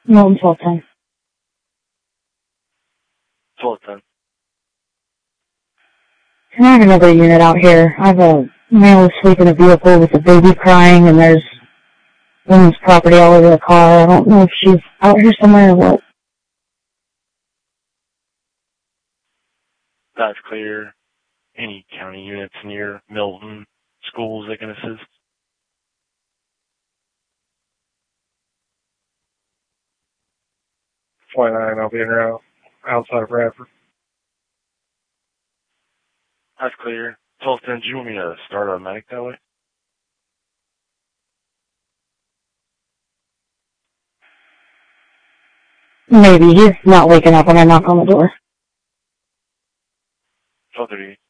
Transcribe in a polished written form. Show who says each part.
Speaker 1: No, I'm 1210.
Speaker 2: 1210.
Speaker 1: Can I have another unit out here? I have a male asleep in a vehicle with a baby crying, and there's women's property all over the car. I don't know if she's out here somewhere or what.
Speaker 2: That's clear. Any county units near Milton schools that can assist?
Speaker 3: .9, I'll be in route outside of Bradford.
Speaker 2: That's clear. 1210, do you want me to start a medic that way?
Speaker 1: Maybe. He's not waking up when I knock on the door.
Speaker 2: 1230.